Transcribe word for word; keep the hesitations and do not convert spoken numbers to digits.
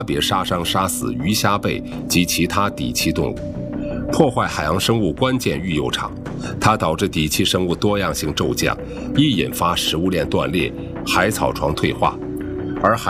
别杀伤杀死鱼虾贝及其他底栖动物，破坏海洋生物关键育幼场。它导致底栖生物多样性骤降，易引发食物链断裂、海草床退化。而海